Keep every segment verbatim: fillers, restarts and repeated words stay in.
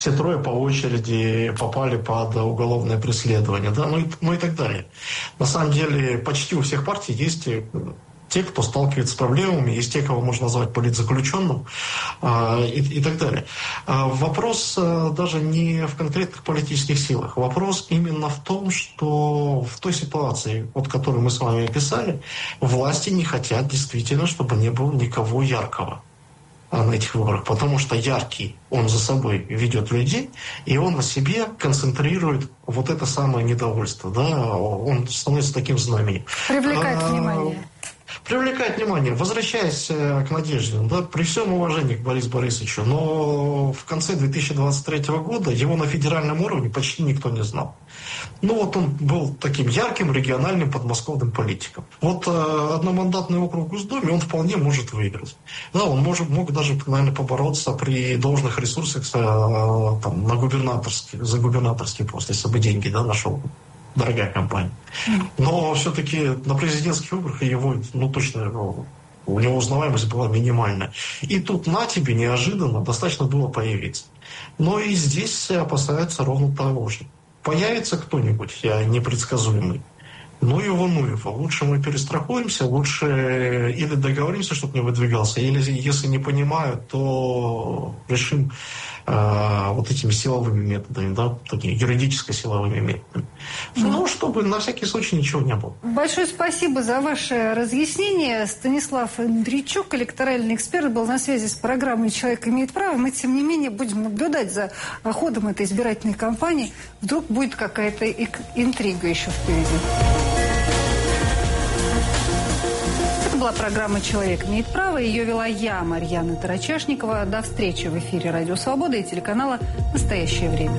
все трое по очереди попали под уголовное преследование, да, ну и, ну и так далее. На самом деле почти у всех партий есть те, кто сталкивается с проблемами, есть те, кого можно назвать политзаключенным, э, и, и так далее. А вопрос э, даже не в конкретных политических силах. Вопрос именно в том, что в той ситуации, вот, которую мы с вами описали, власти не хотят действительно, чтобы не было никого яркого на этих выборах, потому что яркий, он за собой ведет людей, и он на себе концентрирует вот это самое недовольство, да, он становится таким знаменем. Привлекает а, внимание. Привлекает внимание. Возвращаясь к Надежде, да, при всем уважении к Борису Борисовичу, но в конце две тысячи двадцать третьего года его на федеральном уровне почти никто не знал. Ну вот он был таким ярким региональным подмосковным политиком. Вот э, одномандатный округ в Госдуме он вполне может выиграть. Да, он может, мог даже, наверное, побороться при должных ресурсах э, там, на губернаторский, за губернаторский пост, если бы деньги, да, нашел. Дорогая компания. Но все-таки на президентских выборах его, ну точно, у него узнаваемость была минимальная. И тут на тебе неожиданно достаточно было появиться. Но и здесь опасаются ровно того же. Появится кто-нибудь, я непредсказуемый, ну его, ну его. Лучше мы перестрахуемся, лучше или договоримся, чтобы не выдвигался, или если не понимают, то решим э, вот этими силовыми методами, да, такими юридическо-силовыми методами. Ну, чтобы на всякий случай ничего не было. Большое спасибо за ваше разъяснение. Станислав Андрейчук, электоральный эксперт, был на связи с программой «Человек имеет право». Мы, тем не менее, будем наблюдать за ходом этой избирательной кампании. Вдруг будет какая-то интрига еще впереди. Это была программа «Человек имеет право». Ее вела я, Марьяна Тарачашникова. До встречи в эфире «Радио Свобода» и телеканала «Настоящее время».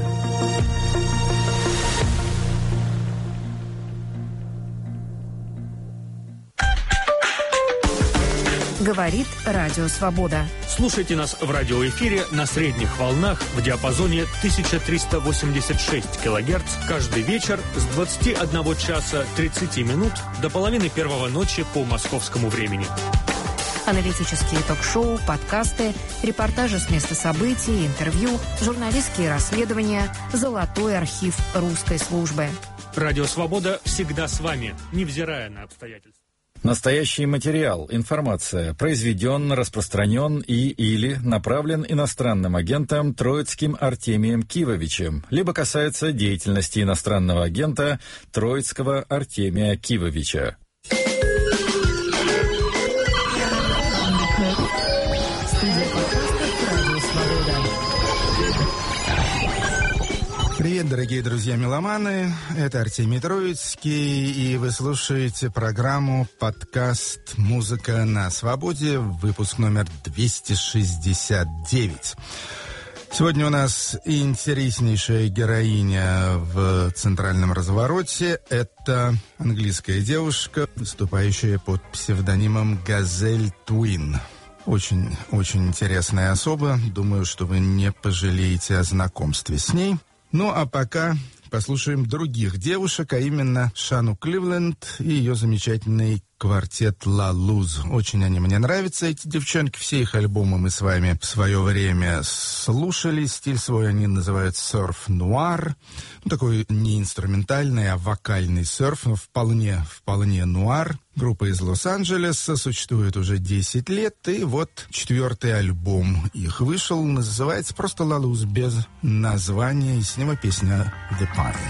Говорит Радио Свобода. Слушайте нас в радиоэфире на средних волнах в диапазоне тысяча триста восемьдесят шесть килогерц каждый вечер с двадцати одного часа тридцати минут до половины первого ночи по московскому времени. Аналитические ток-шоу, подкасты, репортажи с места событий, интервью, журналистские расследования, золотой архив русской службы. Радио Свобода всегда с вами, невзирая на обстоятельства. Настоящий материал, информация произведен, распространен и или направлен иностранным агентом Троицким Артемием Кивовичем, либо касается деятельности иностранного агента Троицкого Артемия Кивовича. Привет, дорогие друзья-меломаны, это Артемий Троицкий, и вы слушаете программу «Подкаст «Музыка на свободе», выпуск номер двести шестьдесят девять. Сегодня у нас интереснейшая героиня в центральном развороте. Это английская девушка, выступающая под псевдонимом Газель Твин. Очень-очень интересная особа. Думаю, что вы не пожалеете о знакомстве с ней. Ну, а пока послушаем других девушек, а именно Шану Кливленд и ее замечательный квартет «Ла Луз». Очень они мне нравятся, эти девчонки. Все их альбомы мы с вами в свое время слушали. Стиль свой они называют серф-нуар. Ну, такой не инструментальный, а вокальный серф, но вполне, вполне нуар. Группа из Лос-Анджелеса существует уже десять лет, и вот четвертый альбом их вышел, называется просто «Ла Луз» без названия, и с него песня «The Pine».